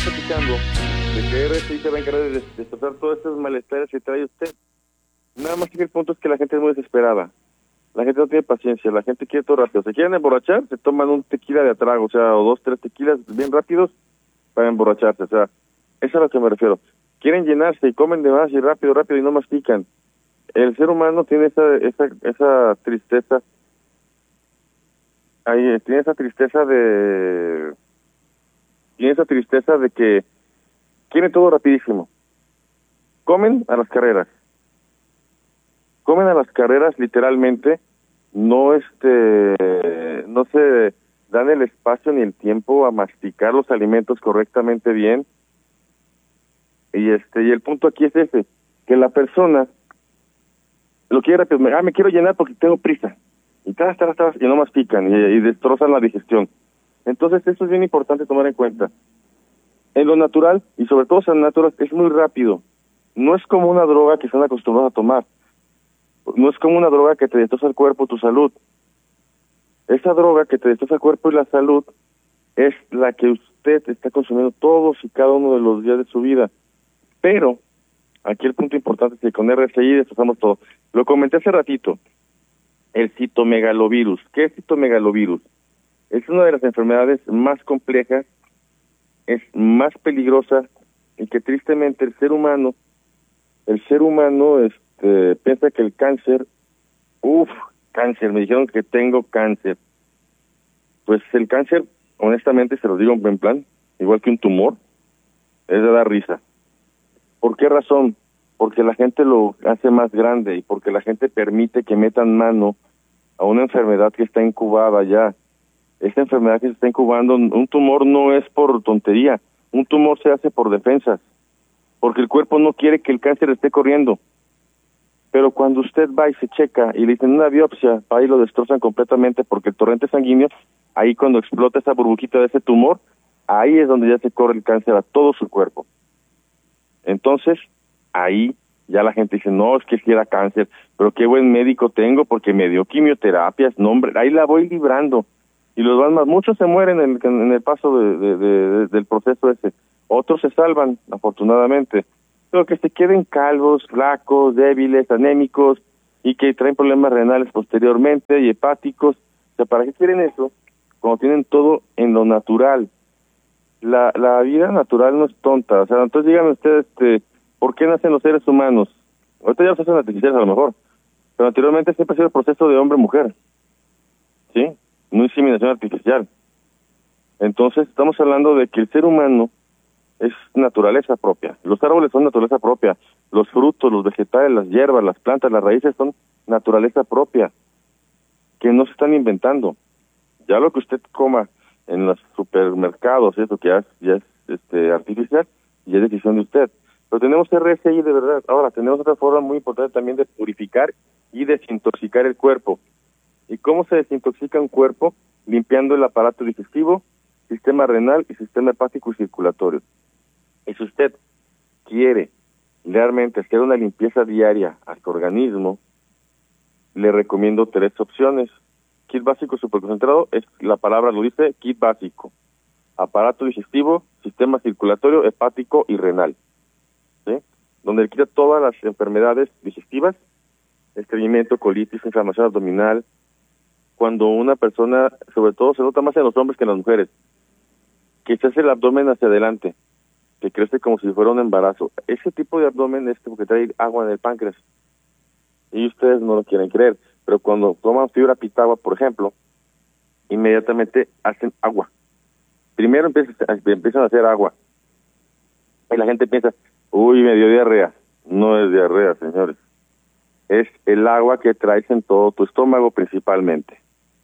platicando de que RSI se va a encargar de destrozar todos estos malestares que trae usted. Nada más que el punto es que la gente es muy desesperada. La gente no tiene paciencia, la gente quiere todo rápido. Se quieren emborrachar, se toman un tequila de atrago, o sea, o 2, 3 tequilas bien rápidos para emborracharse, o sea, eso es a lo que me refiero. Quieren llenarse y comen de más y rápido, rápido y no mastican. El ser humano tiene esa tristeza, tiene esa tristeza de que quiere todo rapidísimo. Comen a las carreras. Comen a las carreras literalmente, no no se dan el espacio ni el tiempo a masticar los alimentos correctamente bien. Y el punto aquí es ese, que la persona lo quiere rápido, me quiero llenar porque tengo prisa. Y y no mastican y destrozan la digestión. Entonces eso es bien importante tomar en cuenta. En lo natural, y sobre todo en natural, es muy rápido. No es como una droga que están acostumbrados a tomar. No es como una droga que te destroza el cuerpo, tu salud. Esa droga que te destroza el cuerpo y la salud es la que usted está consumiendo todos y cada uno de los días de su vida. Pero, aquí el punto importante es que con RSI destrozamos todo. Lo comenté hace ratito, el citomegalovirus. ¿Qué es citomegalovirus? Es una de las enfermedades más complejas, es más peligrosa y que tristemente el ser humano piensa que el cáncer, cáncer, me dijeron que tengo cáncer. Pues el cáncer, honestamente, se lo digo en buen plan, igual que un tumor, es de dar risa. ¿Por qué razón? Porque la gente lo hace más grande y porque la gente permite que metan mano a una enfermedad que está incubada ya. Esta enfermedad que se está incubando, un tumor no es por tontería, un tumor se hace por defensas, porque el cuerpo no quiere que el cáncer esté corriendo. Pero cuando usted va y se checa y le dicen una biopsia, ahí lo destrozan completamente porque el torrente sanguíneo, ahí cuando explota esa burbujita de ese tumor, ahí es donde ya se corre el cáncer a todo su cuerpo. Entonces, ahí ya la gente dice, no, es que si era cáncer, pero qué buen médico tengo porque me dio quimioterapias, no hombre, ahí la voy librando. Y los más, muchos se mueren en el paso del proceso ese, otros se salvan, afortunadamente, pero que se queden calvos, flacos, débiles, anémicos, y que traen problemas renales posteriormente y hepáticos. O sea, ¿para qué quieren eso? Cuando tienen todo en lo natural. La vida natural no es tonta, o sea, entonces díganme ustedes, ¿por qué nacen los seres humanos? Ahorita ya los hacen artificiales a lo mejor, pero anteriormente siempre ha sido el proceso de hombre-mujer, ¿sí? No inseminación artificial. Entonces estamos hablando de que el ser humano es naturaleza propia. Los árboles son naturaleza propia, los frutos, los vegetales, las hierbas, las plantas, las raíces son naturaleza propia, que no se están inventando. Ya lo que usted coma en los supermercados, eso que ya es artificial, y es decisión de usted. Pero tenemos RSI de verdad. Ahora, tenemos otra forma muy importante también de purificar y desintoxicar el cuerpo. ¿Y cómo se desintoxica un cuerpo? Limpiando el aparato digestivo, sistema renal y sistema hepático y circulatorio. Y si usted quiere realmente hacer una limpieza diaria a su organismo, le recomiendo 3 opciones. Kit básico superconcentrado, la palabra lo dice, kit básico. Aparato digestivo, sistema circulatorio, hepático y renal, ¿sí? Donde le quita todas las enfermedades digestivas, estreñimiento, colitis, inflamación abdominal. Cuando una persona, sobre todo se nota más en los hombres que en las mujeres, que se hace el abdomen hacia adelante, que crece como si fuera un embarazo. Ese tipo de abdomen es porque trae agua en el páncreas. Y ustedes no lo quieren creer, pero cuando toman fibra pitagua, por ejemplo, inmediatamente hacen agua. Primero empiezan a hacer agua. Y la gente piensa, uy, me dio diarrea. No es diarrea, señores. Es el agua que traes en todo tu estómago principalmente.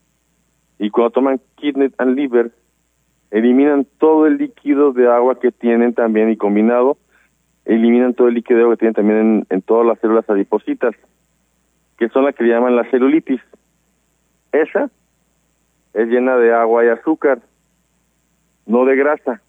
Y cuando toman kidney and liver, eliminan todo el líquido de agua que tienen también y combinado, eliminan todo el líquido de agua que tienen también en todas las células adipositas, que son las que llaman la celulitis. Esa es llena de agua y azúcar, no de grasa.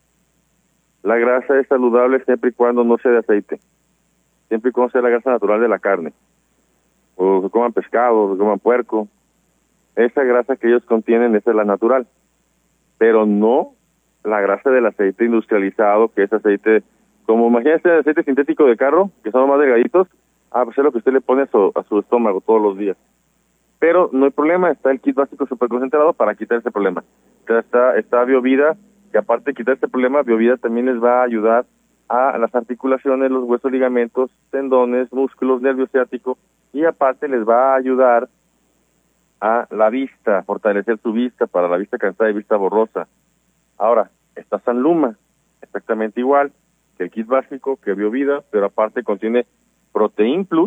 La grasa es saludable siempre y cuando no sea de aceite, siempre y cuando sea la grasa natural de la carne, o que coman pescado, o que coman puerco. Esa grasa que ellos contienen, esa es la natural, pero no la grasa del aceite industrializado, que es aceite, como imagínese el aceite sintético de carro, que son más delgaditos, pues es lo que usted le pone a su estómago todos los días. Pero no hay problema, está el kit básico super concentrado para quitar ese problema. Está BioVida, que aparte de quitar este problema, BioVida también les va a ayudar a las articulaciones, los huesos, ligamentos, tendones, músculos, nervio ciático, y aparte les va a ayudar a la vista, a fortalecer su vista para la vista cansada y vista borrosa. Ahora, está Sanluma, exactamente igual que el kit básico, que BioVida, pero aparte contiene Protein Plus,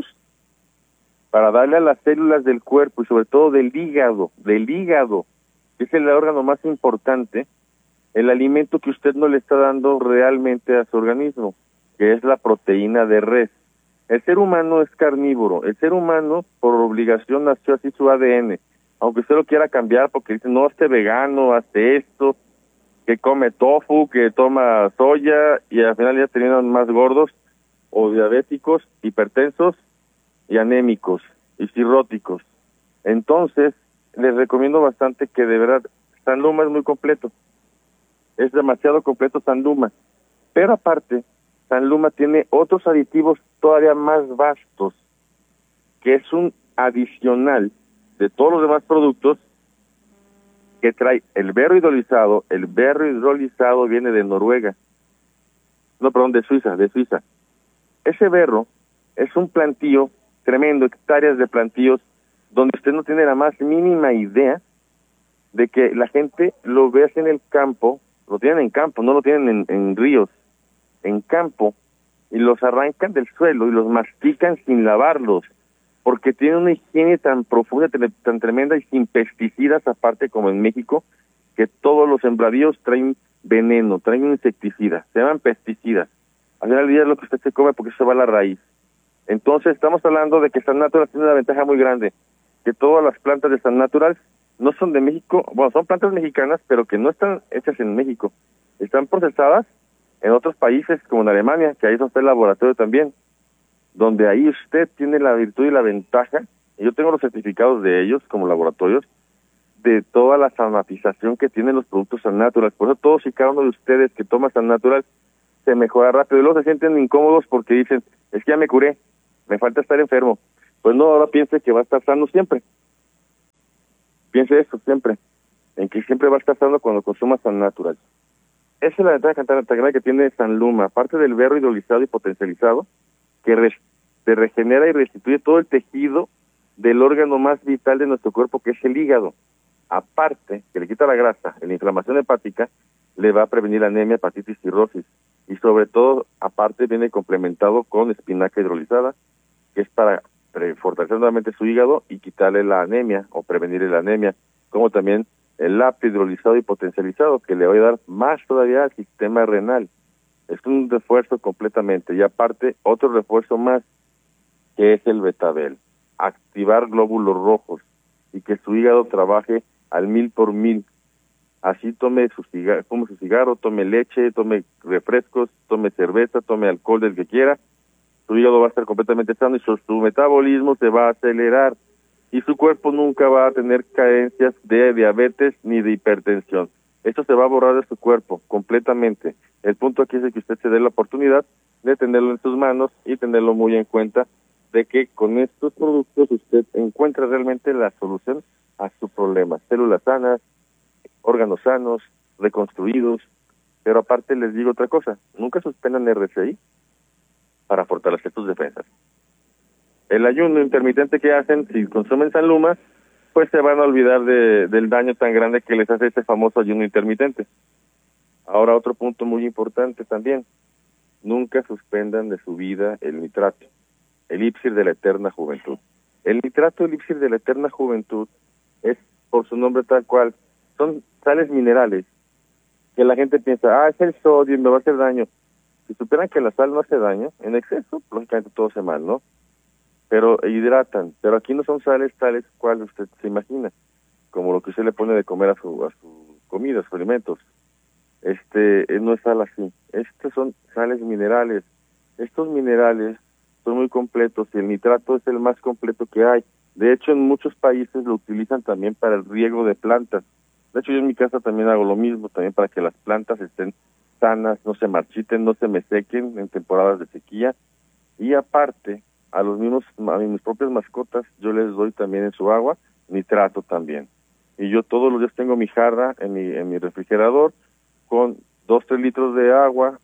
para darle a las células del cuerpo y sobre todo del hígado, que es el órgano más importante, el alimento que usted no le está dando realmente a su organismo, que es la proteína de res. El ser humano es carnívoro, el ser humano por obligación nació así su ADN, aunque usted lo quiera cambiar porque dice, no, hazte vegano, hazte esto, que come tofu, que toma soya, y al final ya terminan más gordos, o diabéticos, hipertensos, y anémicos, y cirróticos. Entonces, les recomiendo bastante que de verdad, Sanluma es muy completo, es demasiado completo Sanluma, pero aparte, Sanluma tiene otros aditivos todavía más vastos, que es un adicional de todos los demás productos que trae el berro hidrolizado. El berro hidrolizado viene de Noruega, no, perdón, de Suiza. Ese berro es un plantío tremendo, hectáreas de plantíos, donde usted no tiene la más mínima idea de que la gente lo ve en el campo, lo tienen en campo, no lo tienen en ríos, en campo, y los arrancan del suelo y los mastican sin lavarlos, porque tienen una higiene tan profunda, tan tremenda y sin pesticidas, aparte como en México, que todos los sembradíos traen veneno, traen insecticidas, se llaman pesticidas. Al final del día es lo que usted se come porque eso va a la raíz. Entonces estamos hablando de que San Natural tiene una ventaja muy grande, que todas las plantas de San Natural no son de México, bueno, son plantas mexicanas, pero que no están hechas en México, están procesadas en otros países como en Alemania, que ahí es donde está el laboratorio también, donde ahí usted tiene la virtud y la ventaja, y yo tengo los certificados de ellos como laboratorios, de toda la sanatización que tienen los productos San Natural. Por eso todos y cada uno de ustedes que toma San Natural se mejora rápido, y luego se sienten incómodos porque dicen, es que ya me curé, me falta estar enfermo. Pues no, ahora piense que va a estar sano siempre. Piense eso siempre, en que siempre va a estar sano cuando consuma San Natural. Esa es la ventaja tan grande que tiene Sanluma, aparte del berro hidrolizado y potencializado, que se regenera y restituye todo el tejido del órgano más vital de nuestro cuerpo, que es el hígado. Aparte, que le quita la grasa, la inflamación hepática, le va a prevenir anemia, hepatitis, cirrosis. Y sobre todo, aparte, viene complementado con espinaca hidrolizada, que es para fortalecer nuevamente su hígado y quitarle la anemia o prevenir la anemia, como también el apio hidrolizado y potencializado, que le va a dar más todavía al sistema renal. Es un refuerzo completamente. Y aparte, otro refuerzo más, que es el betabel. Activar glóbulos rojos y que su hígado trabaje al 1000%. Así tome su cigarro, tome leche, tome refrescos, tome cerveza, tome alcohol del que quiera, su hígado va a estar completamente sano y su metabolismo se va a acelerar y su cuerpo nunca va a tener carencias de diabetes ni de hipertensión. Esto se va a borrar de su cuerpo completamente. El punto aquí es de que usted se dé la oportunidad de tenerlo en sus manos y tenerlo muy en cuenta de que con estos productos usted encuentra realmente la solución a su problema. Células sanas, órganos sanos, reconstruidos, pero aparte les digo otra cosa, nunca suspendan RCI para fortalecer sus defensas. El ayuno intermitente que hacen, si consumen Sanluma, pues se van a olvidar del daño tan grande que les hace ese famoso ayuno intermitente. Ahora otro punto muy importante también, nunca suspendan de su vida el nitrato, el elixir de la eterna juventud. El nitrato elixir de la eterna juventud es, por su nombre tal cual, son sales minerales que la gente piensa, es el sodio y me va a hacer daño. Si supieran que la sal no hace daño, en exceso, lógicamente todo hace mal, ¿no? Pero hidratan, pero aquí no son sales tales cual usted se imagina, como lo que usted le pone de comer a su comida, a sus alimentos. No es sal así, estos son sales minerales. Estos minerales son muy completos y el nitrato es el más completo que hay. De hecho, en muchos países lo utilizan también para el riego de plantas. De hecho, yo en mi casa también hago lo mismo, también para que las plantas estén sanas, no se marchiten, no se me sequen en temporadas de sequía. Y aparte, a mis propias mascotas, yo les doy también en su agua nitrato también. Y yo todos los días tengo mi jarra en mi refrigerador con 2-3 litros de agua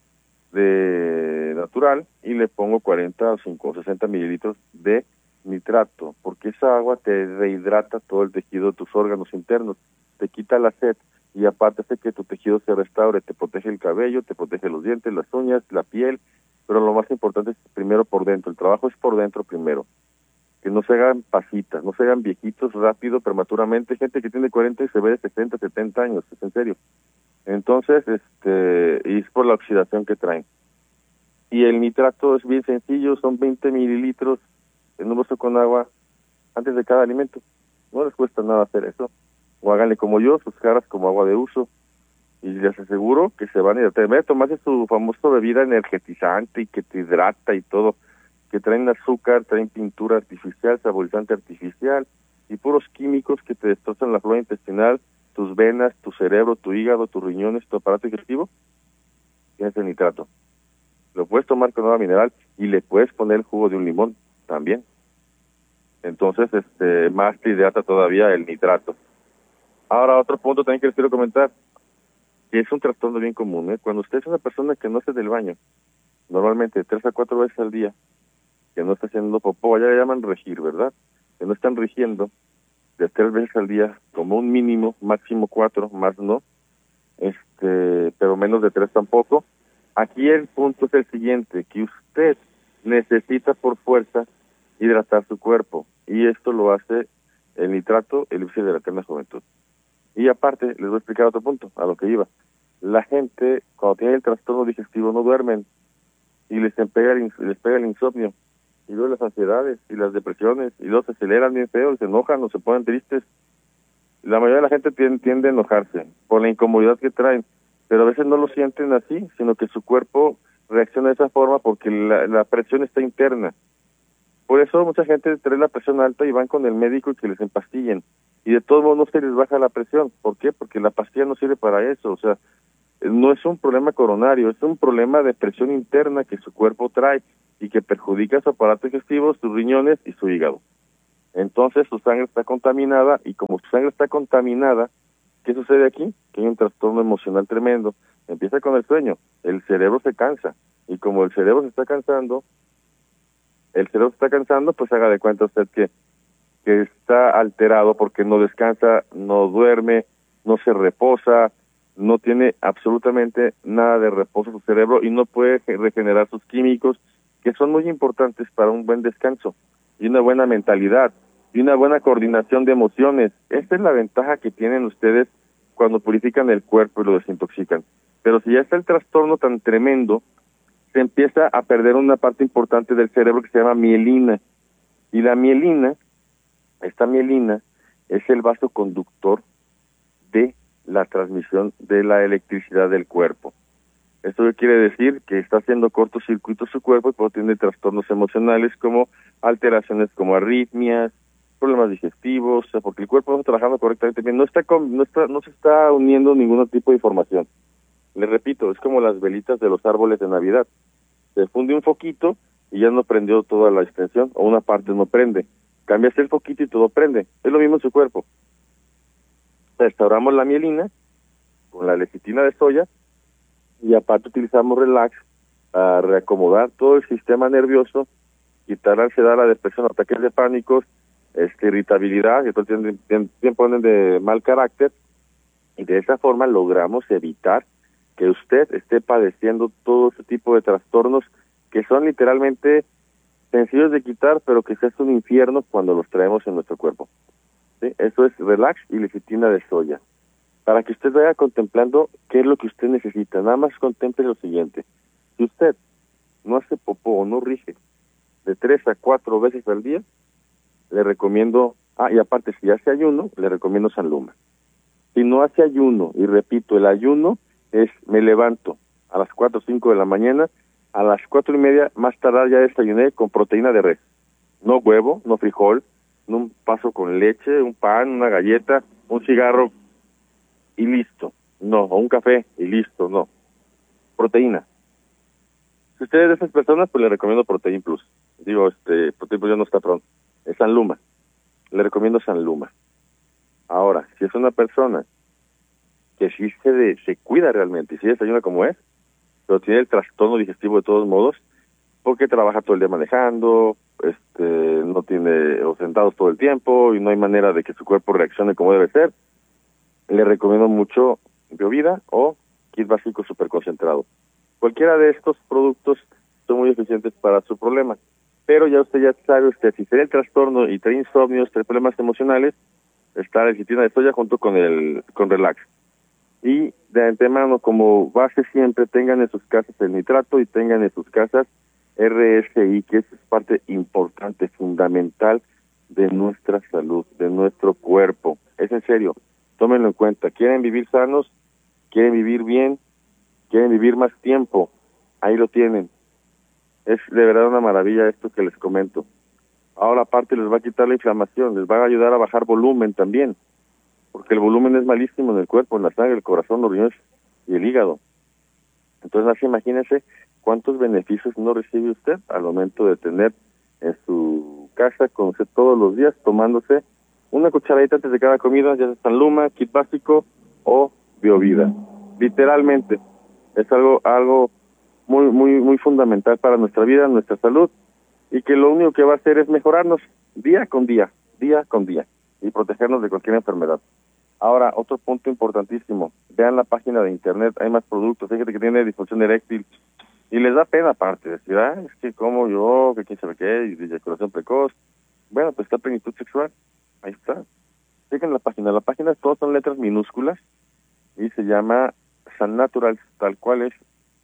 de natural y le pongo 40 o 60 mililitros de nitrato, porque esa agua te rehidrata todo el tejido de tus órganos internos, te quita la sed y aparte hace que tu tejido se restaure, te protege el cabello, te protege los dientes, las uñas, la piel, pero lo más importante es primero por dentro, el trabajo es por dentro primero, que no se hagan pasitas, no se hagan viejitos rápido, prematuramente, gente que tiene 40 y se ve de 60, 70 años, es en serio. Entonces, y es por la oxidación que traen. Y el nitrato es bien sencillo, son 20 mililitros en un vaso con agua antes de cada alimento. No les cuesta nada hacer eso. O háganle como yo, sus caras como agua de uso. Y les aseguro que se van a hidratar. En vez de tomarse su famosa bebida energetizante y que te hidrata y todo, que traen azúcar, traen pintura artificial, saborizante artificial y puros químicos que te destrozan la flora intestinal, tus venas, tu cerebro, tu hígado, tus riñones, tu aparato digestivo, tienes el nitrato. Lo puedes tomar con agua mineral y le puedes poner el jugo de un limón también. Entonces, más te hidrata todavía el nitrato. Ahora, otro punto también que les quiero comentar, que es un trastorno bien común, ¿eh? Cuando usted es una persona que no hace del baño, normalmente 3 a 4 veces al día, que no está haciendo popó, allá le llaman regir, ¿verdad? Que no están rigiendo de 3 veces al día, como un mínimo, máximo 4, más no, pero menos de 3 tampoco. Aquí el punto es el siguiente, que usted necesita por fuerza hidratar su cuerpo, y esto lo hace el nitrato, el elixir de la eterna juventud. Y aparte, les voy a explicar otro punto, a lo que iba. La gente, cuando tiene el trastorno digestivo, no duermen, y les pega el insomnio, y luego las ansiedades, y las depresiones, y luego se aceleran bien feo, se enojan o se ponen tristes. La mayoría de la gente tiende a enojarse por la incomodidad que traen, pero a veces no lo sienten así, sino que su cuerpo reacciona de esa forma porque la presión está interna. Por eso mucha gente trae la presión alta y van con el médico y que les empastillen. Y de todos modos no se les baja la presión. ¿Por qué? Porque la pastilla no sirve para eso. O sea, no es un problema coronario, es un problema de presión interna que su cuerpo trae y que perjudica su aparato digestivo, sus riñones y su hígado. Entonces su sangre está contaminada y como su sangre está contaminada, ¿qué sucede aquí? Que hay un trastorno emocional tremendo. Empieza con el sueño, el cerebro se cansa y como el cerebro se está cansando, pues haga de cuenta usted que está alterado porque no descansa, no duerme, no se reposa, no tiene absolutamente nada de reposo su cerebro y no puede regenerar sus químicos que son muy importantes para un buen descanso y una buena mentalidad y una buena coordinación de emociones. Esta es la ventaja que tienen ustedes cuando purifican el cuerpo y lo desintoxican. Pero si ya está el trastorno tan tremendo, se empieza a perder una parte importante del cerebro que se llama mielina. Y esta mielina es el vaso conductor de la transmisión de la electricidad del cuerpo. Esto quiere decir que está haciendo cortocircuito su cuerpo y puede tener trastornos emocionales como alteraciones como arritmias, problemas digestivos, porque el cuerpo no está trabajando correctamente bien, no se está uniendo ningún tipo de información. Les repito, es como las velitas de los árboles de Navidad. Se funde un foquito y ya no prendió toda la extensión, o una parte no prende. Cambias el foquito y todo prende. Es lo mismo en su cuerpo. Restauramos la mielina con la lecitina de soya y aparte utilizamos relax a reacomodar todo el sistema nervioso, quitar la ansiedad, la depresión, ataques de pánicos, irritabilidad, que todo tiempo ponen de mal carácter, y de esa forma logramos evitar que usted esté padeciendo todo ese tipo de trastornos que son literalmente sencillos de quitar, pero que se hace un infierno cuando los traemos en nuestro cuerpo. ¿Sí? Eso es relax y lecitina de soya. Para que usted vaya contemplando qué es lo que usted necesita. Nada más contemple lo siguiente. Si usted no hace popó o no rige de 3 a 4 veces al día, le recomiendo, y aparte si hace ayuno, le recomiendo San Luma. Si no hace ayuno, y repito, el ayuno es, me levanto a las 4 o 5 de la mañana, a las 4:30 más tardar ya desayuné con proteína de res. No huevo, no frijol, no un vaso con leche, un pan, una galleta, un cigarro y listo. No, o un café y listo, no. Proteína. Si usted es de esas personas, pues le recomiendo Protein Plus. Digo, Protein Plus ya no está pronto. Es San Luma. Le recomiendo San Luma. Ahora, si es una persona que sí se cuida realmente, y sí desayuna como es, pero tiene el trastorno digestivo de todos modos, porque trabaja todo el día manejando, no tiene, o sentados todo el tiempo, y no hay manera de que su cuerpo reaccione como debe ser, le recomiendo mucho Biovida o Kit Básico Super Concentrado. Cualquiera de estos productos son muy eficientes para su problema, pero ya sabe si tiene el trastorno y trae insomnios, trae problemas emocionales, está la lecitina de soya junto con Relax. Y de antemano, como base siempre, tengan en sus casas el nitrato y tengan en sus casas RSI, que es parte importante, fundamental de nuestra salud, de nuestro cuerpo. Es en serio, tómenlo en cuenta. ¿Quieren vivir sanos? ¿Quieren vivir bien? ¿Quieren vivir más tiempo? Ahí lo tienen. Es de verdad una maravilla esto que les comento. Ahora aparte les va a quitar la inflamación, les va a ayudar a bajar volumen también, porque el volumen es malísimo en el cuerpo, en la sangre, el corazón, los riñones y el hígado. Entonces, así imagínense cuántos beneficios no recibe usted al momento de tener en su casa con usted todos los días tomándose una cucharadita antes de cada comida, ya sea San Luma, Kit Básico o Biovida. Literalmente, es algo muy, muy, muy fundamental para nuestra vida, nuestra salud, y que lo único que va a hacer es mejorarnos día con día, y protegernos de cualquier enfermedad. Ahora, otro punto importantísimo, vean la página de internet, hay más productos, hay gente que tiene disfunción eréctil, y les da pena aparte, decir, es que como yo, que quién sabe qué, y eyaculación precoz. Bueno, pues está plenitud sexual, ahí está. Chequen la página todas son letras minúsculas, y se llama San Naturals, tal cual es,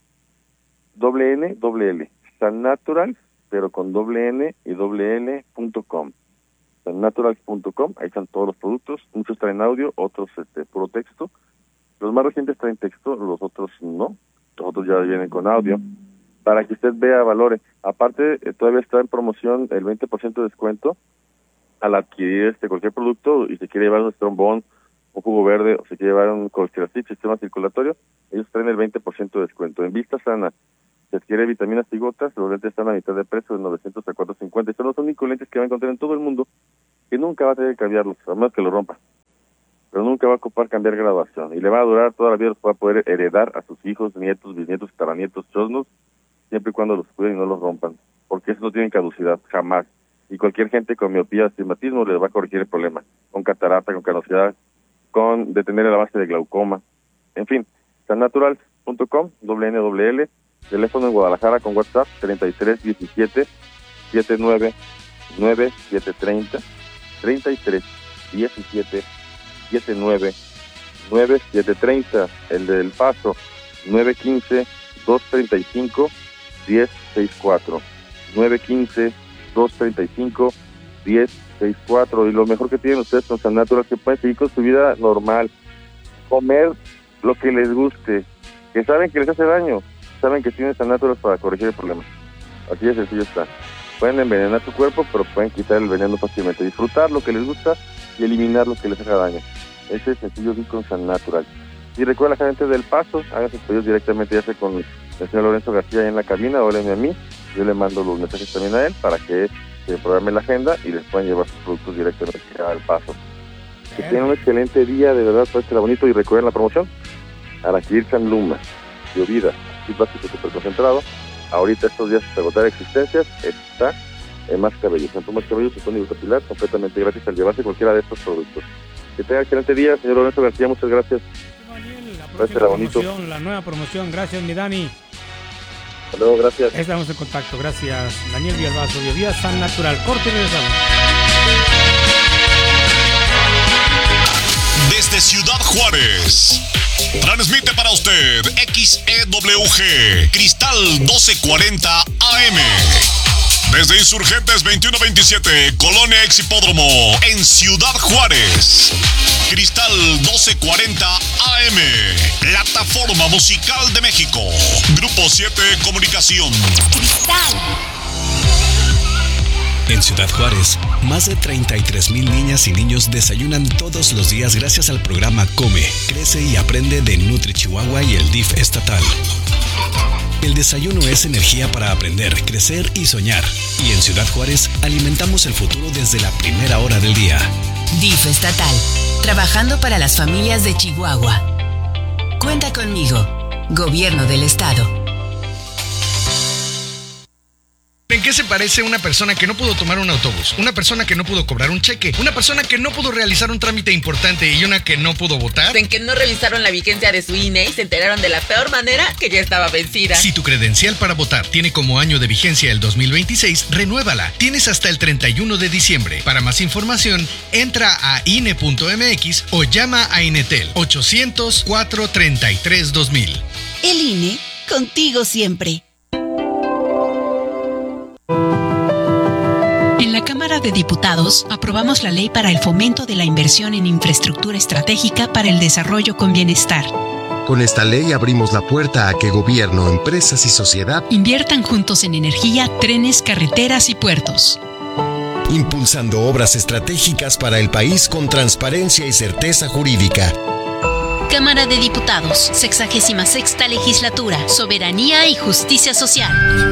N, San Naturals, pero con N y L.com. Sannaturals.com, ahí están todos los productos, muchos traen audio, otros puro texto. Los más recientes traen texto, los otros no, los otros ya vienen con audio, para que usted vea, valore. Aparte, todavía está en promoción el 20% de descuento al adquirir cualquier producto, y si quiere llevar un trombón, un jugo verde, o si quiere llevar un Colchicrastic, sistema circulatorio, ellos traen el 20% de descuento. En Vista Sana, si adquiere vitaminas y gotas, los lentes están a mitad de precio, de 900 a 450, y son los únicos lentes que va a encontrar en todo el mundo, que nunca va a tener que cambiarlos, a menos que lo rompa, pero nunca va a ocupar cambiar graduación, y le va a durar toda la vida, los va a poder heredar a sus hijos, nietos, bisnietos, tataranietos, chosnos, siempre y cuando los cuiden y no los rompan, porque esos no tienen caducidad, jamás, y cualquier gente con miopía, astigmatismo, les va a corregir el problema, con catarata, con canosidad, con detener el avance de glaucoma, en fin, sannaturals.com, NWL, teléfono en Guadalajara con WhatsApp, 3317 79 9730, 3317 79 9730, el del Paso, 915 235 1064, 915 235 1064, y lo mejor que tienen ustedes con San Natural, que pueden seguir con su vida normal, comer lo que les guste, que saben que les hace daño, saben que tienen San Natural para corregir el problema. Así de sencillo está. Pueden envenenar su cuerpo, pero pueden quitar el veneno fácilmente, disfrutar lo que les gusta y eliminar lo que les haga daño. Ese es sencillo con San Natural. Y recuerda, la gente del Paso, hagan sus pedidos directamente, ya sea con el señor Lorenzo García ahí en la cabina, o a mí, yo le mando los mensajes también a él para que se programe la agenda y les puedan llevar sus productos directamente al Paso. Que tengan un excelente día, de verdad, todo estará bonito, y recuerden la promoción, al adquirir San Luma, Biovida, Kit Básico Super Concentrado, ahorita estos días hasta agotar existencias, está en Más Cabello. Santo Más Cabello, su tónico capilar, completamente gratis al llevarse cualquiera de estos productos. Que tenga excelente día, señor Lorenzo García, muchas gracias. Daniel, la próxima promoción, la nueva promoción, gracias mi Dani. Hasta luego, gracias. Estamos en contacto, gracias. Daniel Villalbazo, Biovida San Natural. Corte y regresamos. Desde Ciudad Juárez, transmite para usted XEWG Cristal 1240 AM. Desde Insurgentes 2127, Colonia Ex Hipódromo, en Ciudad Juárez. Cristal 1240 AM, plataforma musical de México. Grupo 7 Comunicación. Cristal. En Ciudad Juárez, más de 33,000 niñas y niños desayunan todos los días gracias al programa Come, Crece y Aprende de Nutri Chihuahua y el DIF estatal. El desayuno es energía para aprender, crecer y soñar. Y en Ciudad Juárez alimentamos el futuro desde la primera hora del día. DIF estatal, trabajando para las familias de Chihuahua. Cuenta conmigo, Gobierno del Estado. ¿En qué se parece una persona que no pudo tomar un autobús? Una persona que no pudo cobrar un cheque, una persona que no pudo realizar un trámite importante y una que no pudo votar. En que no revisaron la vigencia de su INE y se enteraron de la peor manera que ya estaba vencida. Si tu credencial para votar tiene como año de vigencia el 2026, renuévala. Tienes hasta el 31 de diciembre. Para más información, entra a INE.mx o llama a Inetel 800-433-2000. El INE, contigo siempre. En la Cámara de Diputados aprobamos la ley para el fomento de la inversión en infraestructura estratégica para el desarrollo con bienestar. Con esta ley abrimos la puerta a que gobierno, empresas y sociedad inviertan juntos en energía, trenes, carreteras y puertos. Impulsando obras estratégicas para el país con transparencia y certeza jurídica. Cámara de Diputados, 66ª Legislatura, Soberanía y Justicia Social.